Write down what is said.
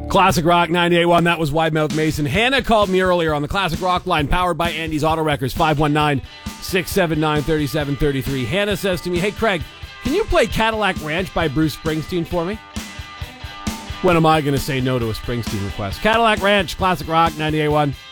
Classic Rock 98.1, that was Wide Mouth Mason. Hannah called me earlier on the Classic Rock line, powered by Andy's Auto Wreckers, 519-679-3733. Hannah says to me, hey, Craig, can you play Cadillac Ranch by Bruce Springsteen for me? When am I going to say no to a Springsteen request? Cadillac Ranch, Classic Rock 98.1.